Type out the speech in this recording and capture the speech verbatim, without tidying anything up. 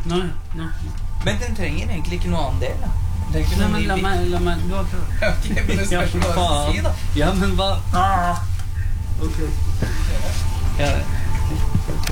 Nei, nei. Men den trenger egentlig ikke noe annen del, da. Nei, men la meg, la meg, du har prøvd. Ok, men det spørs hva du si, da. Ja, men hva? Ah. Ok. Ja, det.